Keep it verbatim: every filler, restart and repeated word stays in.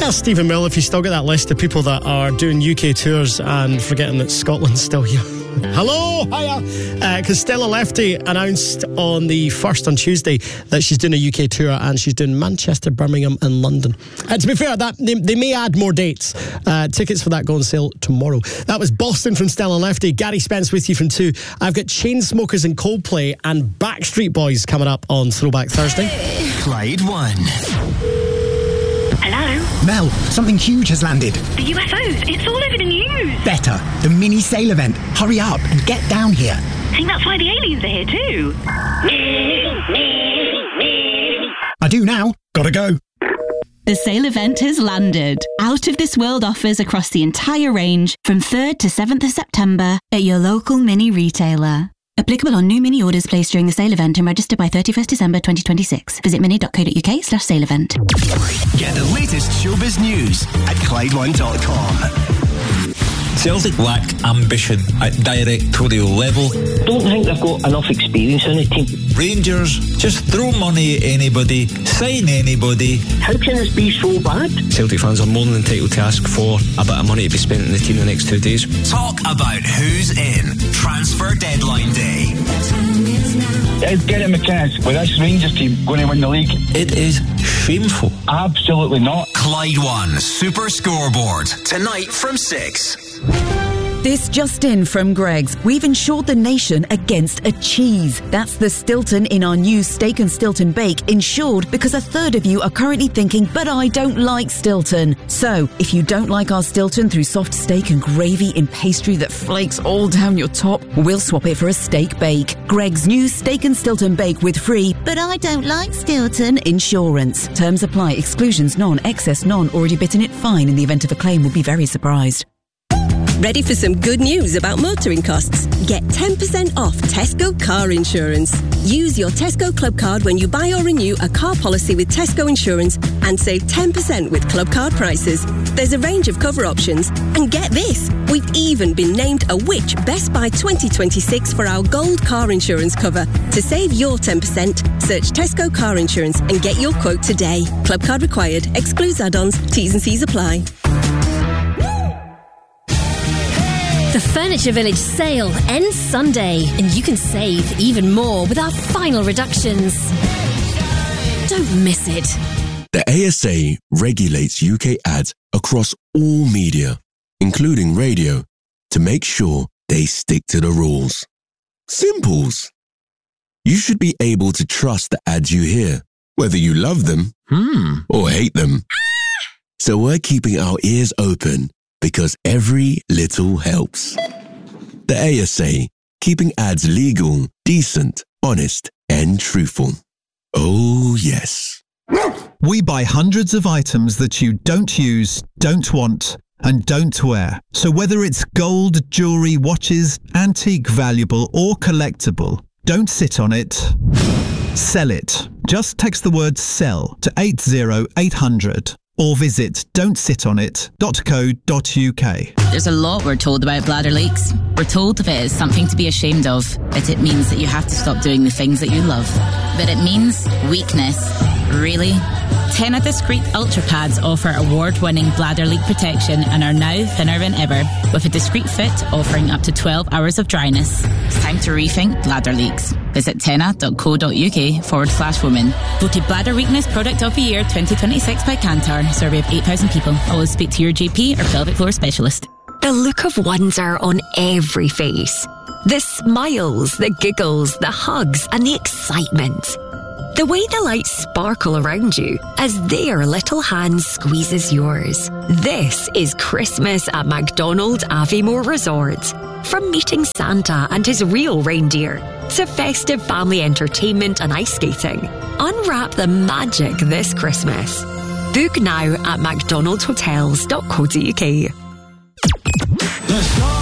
ask Stephen Mill if he's still got that list of people that are doing U K tours and forgetting that Scotland's still here. Hello, hiya. Because uh, Stella Lefty announced on the first on Tuesday that she's doing a U K tour, and she's doing Manchester, Birmingham and London. Uh, to be fair, that they, they may add more dates. Uh, tickets for that go on sale tomorrow. That was Boston from Stella Lefty. Gary Spence with you from two. I've got Chainsmokers and Coldplay and Backstreet Boys coming up on Throwback Thursday. Clyde One. Hello? Mel, something huge has landed. The U F Os. It's all over the news. Better. The mini sail event. Hurry up and get down here. I think that's why the aliens are here too. I do now. Gotta go. The sail event has landed. Out of this world offers across the entire range from third to seventh of September at your local mini retailer. Applicable on new mini orders placed during the sale event and registered by thirty-first December twenty twenty-six. Visit mini.co.uk slash sale event. Get the latest showbiz news at Clyde One dot com. Celtic lack ambition at directorial level. Don't think they've got enough experience in the team. Rangers just throw money at anybody, sign anybody. How can this be so bad? Celtic fans are more than entitled to ask for a bit of money to be spent in the team the next two days. Talk about who's in Transfer Deadline Day. I'd get him a chance with this Rangers team going to win the league. It is shameful. Absolutely not. Clyde One Super Scoreboard tonight from six. This just in from Greggs. We've insured the nation against a cheese. That's the Stilton in our new Steak and Stilton Bake, insured because a third of you are currently thinking, but I don't like Stilton. So, if you don't like our Stilton through soft steak and gravy in pastry that flakes all down your top, we'll swap it for a steak bake. Greggs' new Steak and Stilton Bake with free, but I don't like Stilton insurance. Terms apply. Exclusions none. Excess none. Already bitten it fine. In the event of a claim, will be very surprised. Ready for some good news about motoring costs? Get ten percent off Tesco car insurance. Use your Tesco Club card when you buy or renew a car policy with Tesco Insurance and save ten percent with Club card prices. There's a range of cover options. And get this, we've even been named a Which Best Buy twenty twenty-six for our gold car insurance cover. To save your ten percent, search Tesco Car Insurance and get your quote today. Club card required. Excludes add-ons. T's and C's apply. The Furniture Village sale ends Sunday, and you can save even more with our final reductions. Don't miss it. The A S A regulates U K ads across all media, including radio, to make sure they stick to the rules. Simples. You should be able to trust the ads you hear, whether you love them hmm. or hate them. Ah! So we're keeping our ears open, because every little helps. The A S A, keeping ads legal, decent, honest, and truthful. Oh, yes. We buy hundreds of items that you don't use, don't want, and don't wear. So whether it's gold, jewellery, watches, antique, valuable, or collectible, don't sit on it. Sell it. Just text the word SELL to eight zero eight hundred. Or visit don't sit on it dot co dot uk. There's a lot we're told about bladder leaks. We're told that it is something to be ashamed of, that it means that you have to stop doing the things that you love. But it means weakness. Really? Tena Discreet Ultra Pads offer award-winning bladder leak protection and are now thinner than ever, with a discreet fit offering up to twelve hours of dryness. It's time to rethink bladder leaks. Visit tena.co.uk forward slash women. Voted Bladder Weakness Product of the Year twenty twenty-six by Kantar. Survey of eight thousand people. Always speak to your G P or pelvic floor specialist. The look of wonder on every face. The smiles, the giggles, the hugs and the excitement. The way the lights sparkle around you as their little hand squeezes yours. This is Christmas at McDonald Aviemore Resort. From meeting Santa and his real reindeer to festive family entertainment and ice skating, unwrap the magic this Christmas. Book now at mcdonald hotels dot co dot uk.